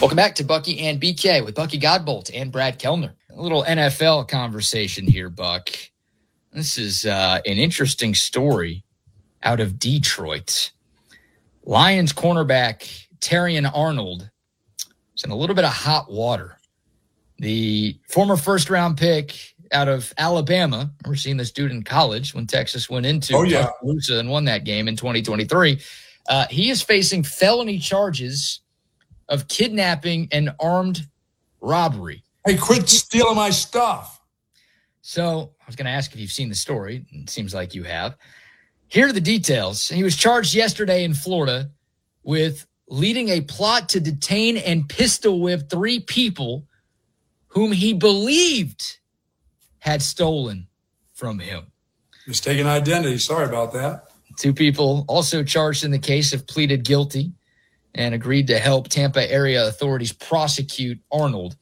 Welcome back to Bucky and BK with Bucky Godbolt and Brad Kellner. A little NFL conversation here, Buck. This is an interesting story out of Detroit. Lions cornerback Terrion Arnold is in a little bit of hot water. The former first-round pick out of Alabama, I remember seeing this dude in college when Texas went into Tuscaloosa and won that game in 2023. He is facing felony charges of kidnapping and armed robbery. Hey, quit stealing my stuff. So I was going to ask if you've seen the story. It seems like you have. Here are the details. He was charged yesterday in Florida with leading a plot to detain and pistol whip 3 people whom he believed had stolen from him. Mistaken identity. Sorry about that. 2 people also charged in the case have pleaded guilty and agreed to help Tampa area authorities prosecute Arnold.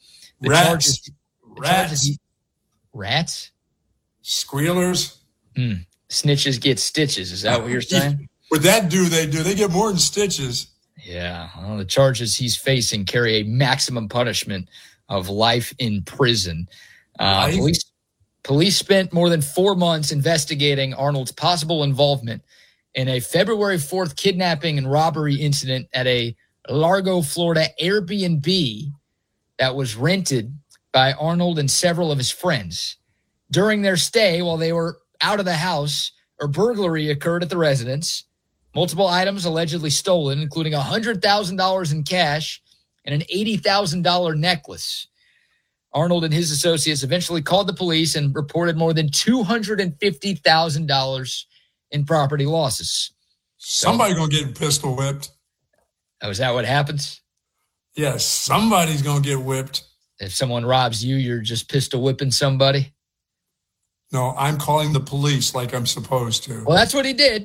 Rats? Squealers? Snitches get stitches. Is that what you're saying? What that do, they do. They get more than stitches. Yeah. Well, the charges he's facing carry a maximum punishment of life in prison. Police spent more than 4 months investigating Arnold's possible involvement in a February 4th kidnapping and robbery incident at a Largo, Florida Airbnb that was rented by Arnold and several of his friends. During their stay, while they were out of the house, a burglary occurred at the residence. Multiple items allegedly stolen, including $100,000 in cash and an $80,000 necklace. Arnold and his associates eventually called the police and reported more than $250,000 in property losses. Somebody's going to get pistol whipped. Oh, is that what happens? Yes, somebody's going to get whipped. If someone robs you, you're just pistol whipping somebody? No, I'm calling the police like I'm supposed to. Well, that's what he did.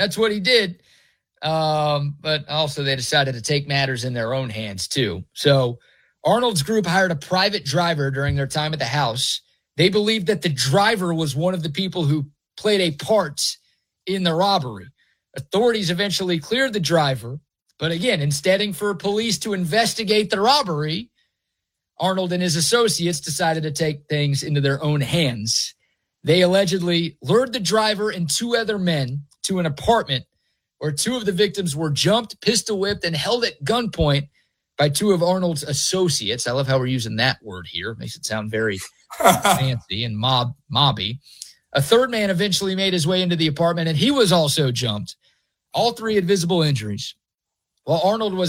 But also they decided to take matters in their own hands, too. So Arnold's group hired a private driver during their time at the house. They believed that the driver was one of the people who played a part in the robbery. Authorities eventually cleared the driver, but again, instead for police to investigate the robbery, Arnold and his associates decided to take things into their own hands. They allegedly lured the driver and 2 other men to an apartment where 2 of the victims were jumped, pistol whipped, and held at gunpoint by 2 of Arnold's associates. I love how we're using that word here. It makes it sound very fancy and mobby. A 3rd man eventually made his way into the apartment, and he was also jumped. All 3 had visible injuries. While Arnold was